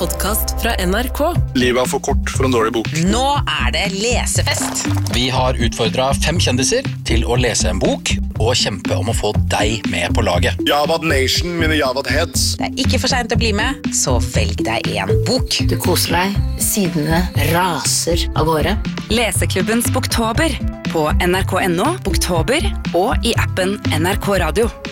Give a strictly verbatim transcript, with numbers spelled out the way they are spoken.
podcast fra N R K. Livet er for kort for en dårlig bok. Nå er det lesefest. Vi har utfordret fem kjendiser til å lese en bok og kjempe om å få deg med på laget. Javad Nation, mine Javad Heads. Det er ikke for sent å bli med, så velg deg en bok. Du koser deg, sidene raser av gårde. Leseklubbens Boktober på N R K punktum N O, Boktober og i appen N R K Radio.